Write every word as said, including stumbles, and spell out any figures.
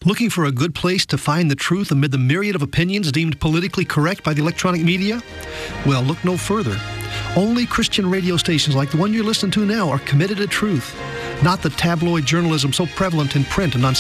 Looking for a good place to find the truth amid the myriad of opinions deemed politically correct by the electronic media? Well, look no further. Only Christian radio stations like the one you're listening to now are committed to truth, not the tabloid journalism so prevalent in print and on